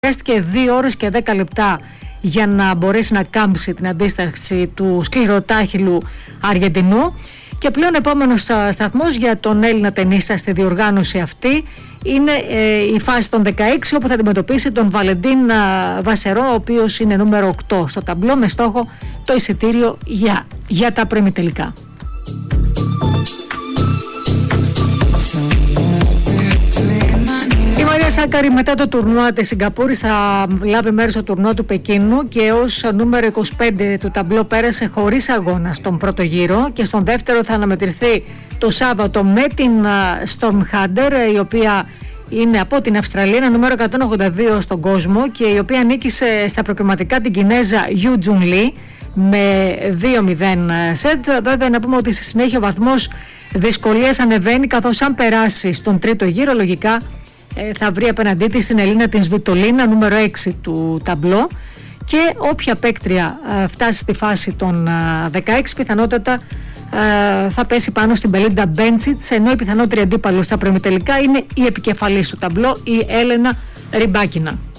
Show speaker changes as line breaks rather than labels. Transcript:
Χρειάστηκε 2 ώρες και 10 λεπτά για να μπορέσει να κάμψει την αντίσταση του σκληροτάχυλου Αργεντινού. Και πλέον επόμενος σταθμός για τον Έλληνα τενίστα στη διοργάνωση αυτή είναι η φάση των 16, όπου θα αντιμετωπίσει τον Βαλεντίν Βασερό, ο οποίος είναι νούμερο 8 στο ταμπλό, με στόχο το εισιτήριο για τα προημιτελικά. Η Μαρία Σάκαρη μετά το τουρνουά της Σιγκαπούρης θα λάβει μέρος στο τουρνουά του Πεκίνου και ως νούμερο 25 του ταμπλό πέρασε χωρίς αγώνα στον πρώτο γύρο, και στον δεύτερο θα αναμετρηθεί το Σάββατο με την Storm Hunter, η οποία είναι από την Αυστραλία, ένα νούμερο 182 στον κόσμο και η οποία νίκησε στα προκριματικά την Κινέζα Yu Jun Lee με 2-0 σετ. Βέβαια να πούμε ότι στη συνέχεια ο βαθμός δυσκολίας ανεβαίνει, καθώς αν περάσει στον τρίτο γύρο λογικά θα βρει απέναντί της την Ελίνα την Σβιτολίνα, νούμερο 6 του ταμπλό, και όποια παίκτρια φτάσει στη φάση των 16 πιθανότατα θα πέσει πάνω στην Μπελίντα Μπέντσιτς, ενώ η πιθανότερη αντίπαλος στα προημιτελικά είναι η επικεφαλής του ταμπλό, η Έλενα Ριμπάκινα.